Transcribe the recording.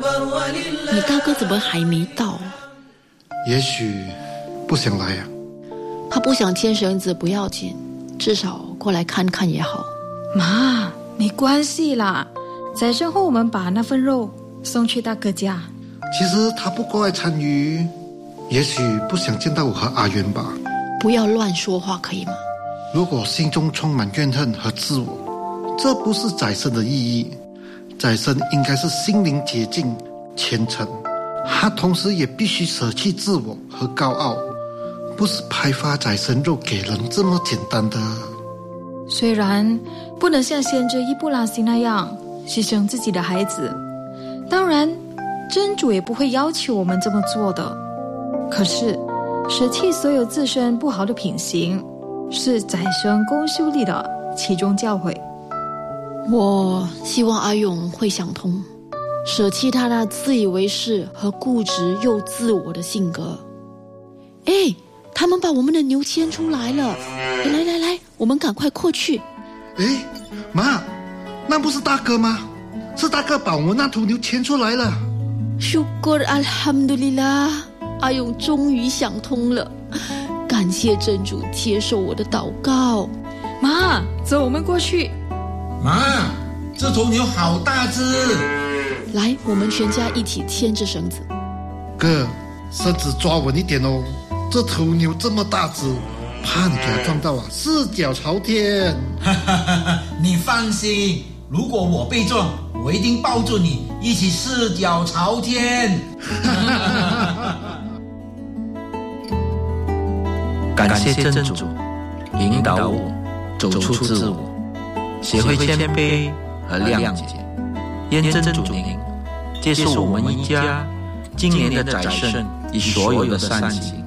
你大哥怎么还没到？ 也许不想来啊。 他不想牵绳子不要紧，至少过来看看也好。 妈，没关系啦，在身后我们把那份肉送去大哥家。 其实他不过来参与，也许不想见到我和阿元吧。 不要乱说话可以吗？ 如果心中充满怨恨和自我，这不是宰生的意义。宰生应该是心灵洁净、虔诚，他同时也必须舍弃自我和高傲，不是派发宰生肉给人这么简单的。 虽然不能像先知伊布拉欣那样牺牲自己的孩子，当然真主也不会要求我们这么做的，可是舍弃所有自身不好的品行，是宰生公修里的其中教诲。 我希望阿勇会想通，舍弃他那自以为是和固执又自我的性格。他们把我们的牛牵出来了，来，我们赶快过去。 妈，那不是大哥吗？是大哥把我们那头牛牵出来了。 Syukur Alhamdulillah， 阿勇终于想通了，感谢真主接受我的祷告。 妈，走，我们过去。 妈，这头牛好大只。 来，我们全家一起牵着绳子。 哥，绳子抓稳一点哦，这头牛这么大只，怕你给它撞到啊，四脚朝天。 你放心，如果我被撞，我一定抱住你，一起四脚朝天。 感谢真主引导我走出自我，学会谦卑和谅解。愿真主您接受我们一家今年的宰牲与所有的善行，